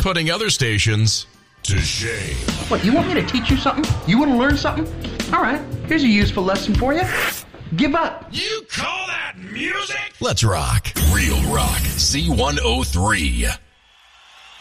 putting other stations to shame. What, you want me to teach you something? You want to learn something? All right, here's a useful lesson for you. Give up. You call that music? Let's rock. Real Rock Z103.